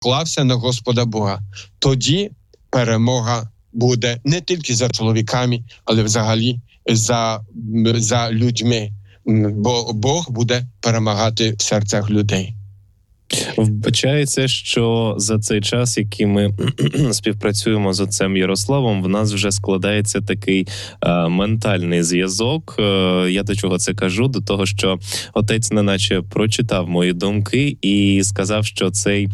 поклався на Господа Бога, тоді перемога буде не тільки за чоловіками, але взагалі за людьми. Бо Бог буде перемагати в серцях людей. Вбачається, що за цей час, який ми співпрацюємо з отцем Ярославом, в нас вже складається такий ментальний зв'язок. Я до чого це кажу? До того, що отець неначе прочитав мої думки і сказав, що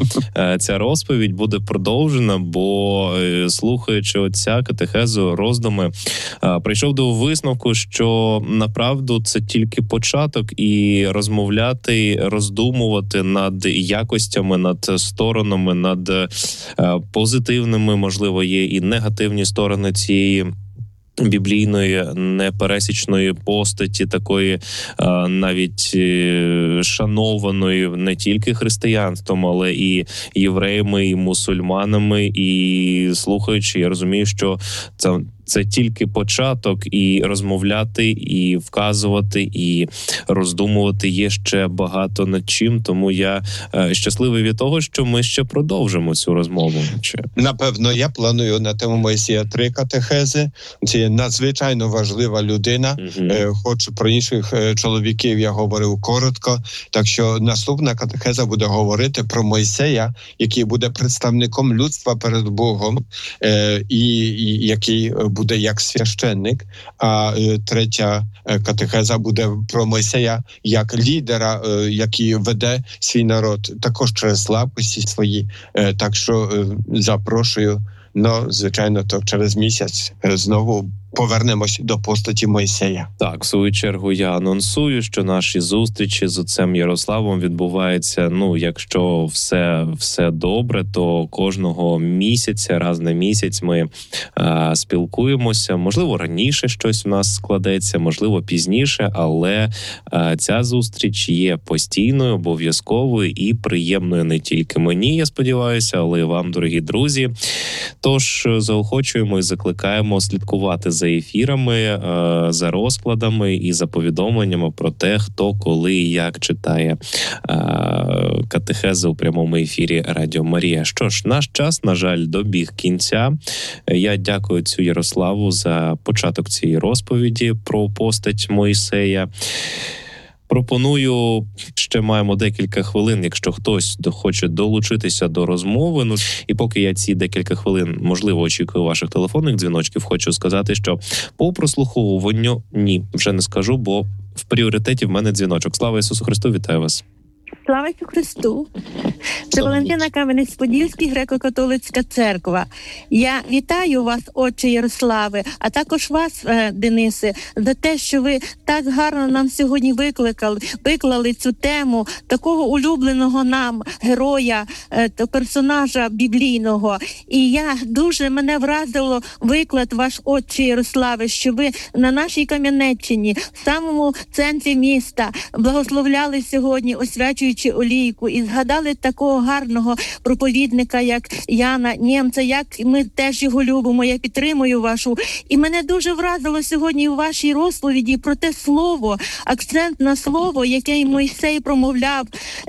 ця розповідь буде продовжена, бо, слухаючи отця катехезу, роздуми, прийшов до висновку, що направду це тільки початок, і розмовляти, роздумувати над якостями, над сторонами, над позитивними, можливо, є і негативні сторони цієї біблійної непересічної постаті, такої навіть шанованої не тільки християнством, але і євреями, і мусульманами. І слухаючи, я розумію, що це тільки початок, і розмовляти, і вказувати, і роздумувати є ще багато над чим, тому я щасливий від того, що ми ще продовжимо цю розмову. Напевно, я планую на тему Мойсія 3 катехези. Це є надзвичайно важлива людина. Хоч про інших чоловіків я говорив коротко, так що наступна катехеза буде говорити про Мойсея, який буде представником людства перед Богом, і який буде як священник, а третя катехеза буде про Мойсея як лідера, який веде свій народ, також через слабкості свої. Так що запрошую, звичайно, то через місяць знову повернемось до постаті Мойсея. Так, в свою чергу я анонсую, що наші зустрічі з отцем Ярославом відбуваються, якщо все добре, то кожного місяця, раз на місяць ми спілкуємося. Можливо, раніше щось у нас складеться, можливо, пізніше, але ця зустріч є постійною, обов'язковою і приємною не тільки мені, я сподіваюся, але й вам, дорогі друзі. Тож заохочуємо і закликаємо слідкувати за ефірами, за розкладами і за повідомленнями про те, хто, коли і як читає катехези у прямому ефірі Радіо Марія. Що ж, наш час, на жаль, добіг кінця. Я дякую отцю Ярославу за початок цієї розповіді про постать Мойсея. Пропоную, ще маємо декілька хвилин, якщо хтось хоче долучитися до розмови. І поки я ці декілька хвилин, можливо, очікую ваших телефонних дзвіночків, хочу сказати, що по прослуховуванню вже не скажу, бо в пріоритеті в мене дзвіночок. Слава Ісусу Христу, вітаю вас. Слава Ісусу Христу! Це Валентина Кам'янець-Подільський, греко-католицька церква. Я вітаю вас, отче Ярославе, а також вас, Денисе, за те, що ви так гарно нам сьогодні виклали цю тему такого улюбленого нам героя, персонажа біблійного. І мене вразило виклад ваш, отче Ярославе, що ви на нашій Кам'янеччині, в самому центрі міста, благословляли сьогодні, освячуючи олійку, і згадали такого гарного проповідника, як Яна Нємця, як ми теж його любимо, я підтримую вашу. І мене дуже вразило сьогодні у вашій розповіді про те слово, акцент на слово, яке Мойсей промовляв,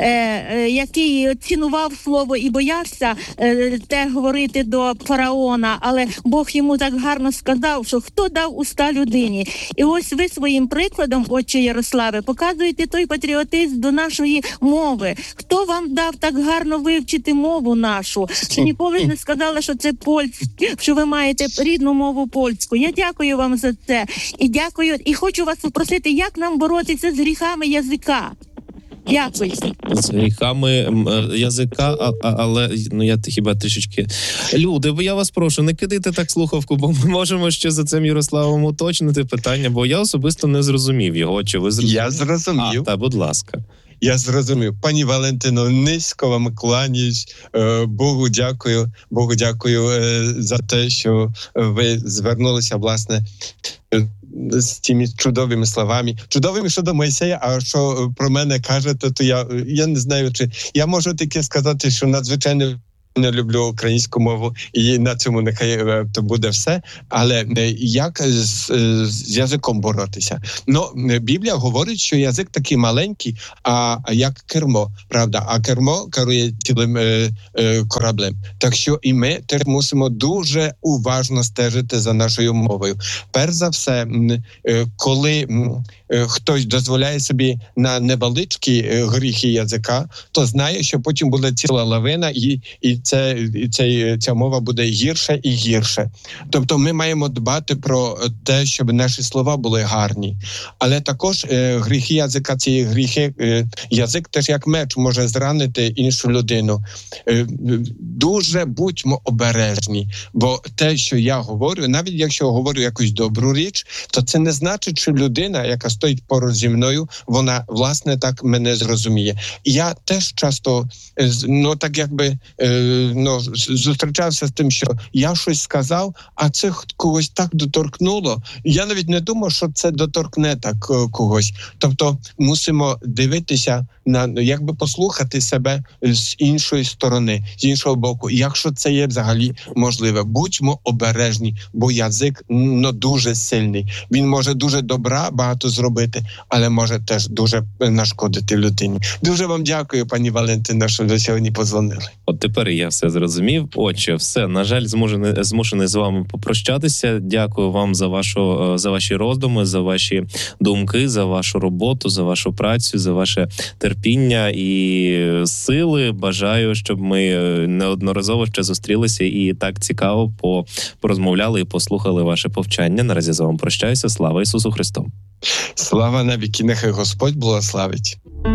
який цінував слово і боявся те говорити до фараона, але Бог йому так гарно сказав, що хто дав уста людині. І ось ви своїм прикладом, отче Ярославе, показуєте той патріотизм до нашої мови. Хто вам дав так гарно вивчити мову нашу? Чи ніколи не сказала, що це польська, що ви маєте рідну мову польську? Я дякую вам за це. І дякую, і хочу вас попросити, як нам боротися з гріхами язика? Дякую. З гріхами язика, але я хіба трішечки... Люди, я вас прошу, не кидайте так слухавку, бо ми можемо ще за цим Ярославом уточнити питання, бо я особисто не зрозумів його. Чи ви зрозуміли? Я зрозумів. Будь ласка. Я зрозумів. Пані Валентино, низько вам кланяюсь. Богу дякую за те, що ви звернулися, власне, з цими чудовими словами. Чудовими щодо Мойсея, а що про мене кажете, то я не знаю, чи... Я можу тільки сказати, що надзвичайно не люблю українську мову, і на цьому нехай то буде все. Але як з язиком боротися? Ну, Біблія говорить, що язик такий маленький, а як кермо, правда? А кермо керує цілим кораблем. Так що і ми теж мусимо дуже уважно стежити за нашою мовою. Перш за все, коли хтось дозволяє собі на невеличкі гріхи язика, то знає, що потім буде ціла лавина, і ця мова буде гірше і гірше. Тобто ми маємо дбати про те, щоб наші слова були гарні. Але також гріхи язика, ці гріхи, язик теж як меч може зранити іншу людину. Дуже будьмо обережні, бо те, що я говорю, навіть якщо говорю якусь добру річ, то це не значить, що людина, яка стоїть поруч зі мною, вона, власне, так мене зрозуміє. І я теж часто, зустрічався з тим, що я щось сказав, а це когось так доторкнуло. Я навіть не думав, що це доторкне так когось. Тобто мусимо дивитися якби послухати себе з іншої сторони, з іншого боку, якщо це є взагалі можливе. Будьмо обережні, бо язик дуже сильний. Він може дуже добра багато зробити, але може теж дуже нашкодити людині. Дуже вам дякую, пані Валентина, що до сьогодні подзвонили. От тепер я все зрозумів. Отже, все, на жаль, змушений з вами попрощатися. Дякую вам за ваші роздуми, за ваші думки, за вашу роботу, за вашу працю, за ваше терпіння і сили. Бажаю, щоб ми неодноразово ще зустрілися і так цікаво порозмовляли і послухали ваше повчання. Наразі з вами прощаюся. Слава Ісусу Христу! Слава навіки, нехай Господь благословить.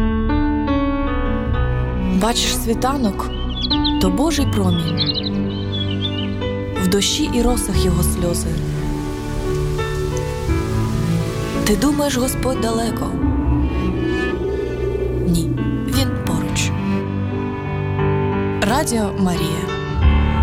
Бачиш світанок, то Божий промінь. В дощі і росах його сльози. Ти думаєш, Господь далеко? Ні, він поруч. Радіо Марія.